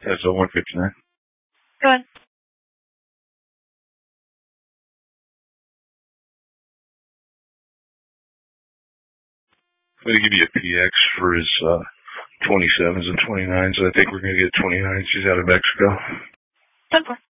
That's a 159. Go ahead. I'm going to give you a PX for his 27s and 29s. I think we're going to get 29s. He's out of Mexico. 10-4.